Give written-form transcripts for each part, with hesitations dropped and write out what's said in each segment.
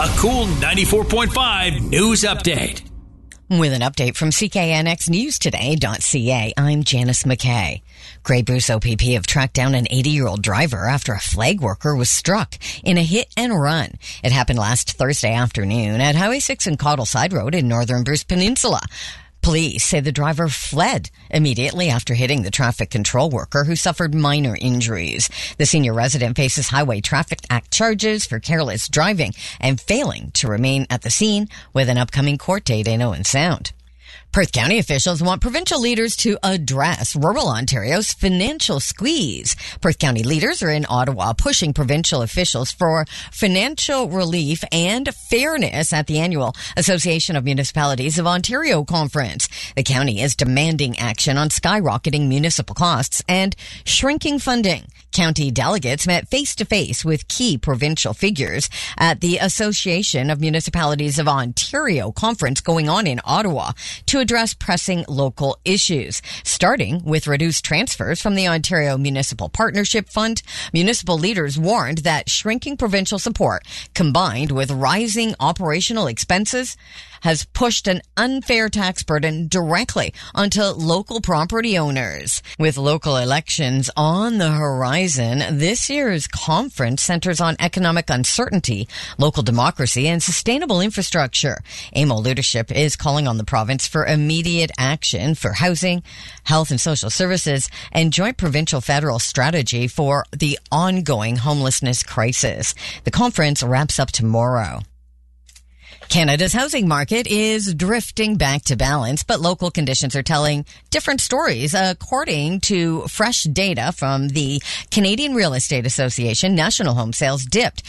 A cool 94.5 news update. With an update from CKNXNewsToday.ca, I'm Janice McKay. Grey Goose OPP have tracked down an 80-year-old driver after a flag worker was struck in a hit and run. It happened last Thursday afternoon at Highway 6 and Caudle Side Road in northern Bruce Peninsula. Police say the driver fled immediately after hitting the traffic control worker who suffered minor injuries. The senior resident faces Highway Traffic Act charges for careless driving and failing to remain at the scene with an upcoming court date in Owen Sound. Perth County officials want provincial leaders to address rural Ontario's financial squeeze. Perth County leaders are in Ottawa pushing provincial officials for financial relief and fairness at the annual Association of Municipalities of Ontario conference. The county is demanding action on skyrocketing municipal costs and shrinking funding. County delegates met face-to-face with key provincial figures at the Association of Municipalities of Ontario conference going on in Ottawa to address pressing local issues, starting with reduced transfers from the Ontario Municipal Partnership Fund. Municipal leaders warned that shrinking provincial support, combined with rising operational expenses, has pushed an unfair tax burden directly onto local property owners. With local elections on the horizon, this year's conference centers on economic uncertainty, local democracy, and sustainable infrastructure. AMO leadership is calling on the province for immediate action for housing, health and social services, and joint provincial-federal strategy for the ongoing homelessness crisis. The conference wraps up tomorrow. Canada's housing market is drifting back to balance, but local conditions are telling different stories. According to fresh data from the Canadian Real Estate Association, national home sales dipped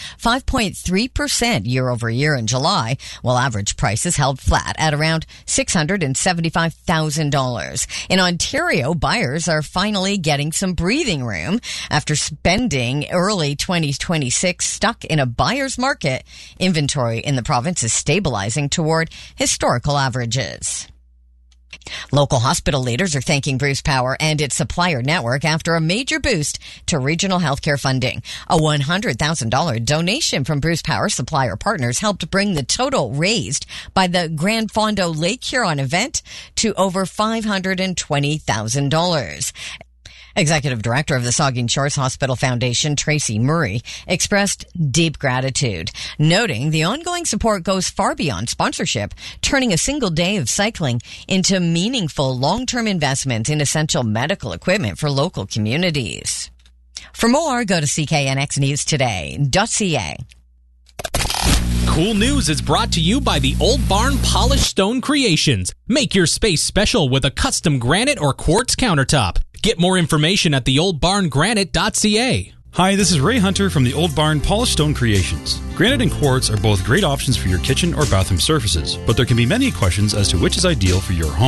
5.3% year over year in July, while average prices held flat at around $675,000. In Ontario, buyers are finally getting some breathing room after spending early 2026 stuck in a buyer's market. Inventory in the province is stabilizing toward historical averages. Local hospital leaders are thanking Bruce Power and its supplier network after a major boost to regional healthcare funding. A $100,000 donation from Bruce Power supplier partners helped bring the total raised by the Grand Fondo Lake Huron event to over $520,000. Executive Director of the Saugeen Shores Hospital Foundation, Tracy Murray, expressed deep gratitude, noting the ongoing support goes far beyond sponsorship, turning a single day of cycling into meaningful long-term investment in essential medical equipment for local communities. For more, go to cknxnewstoday.ca. Cool News is brought to you by the Old Barn Polished Stone Creations. Make your space special with a custom granite or quartz countertop. Get more information at theoldbarngranite.ca. Hi, this is Ray Hunter from the Old Barn Polished Stone Creations. Granite and quartz are both great options for your kitchen or bathroom surfaces, but there can be many questions as to which is ideal for your home.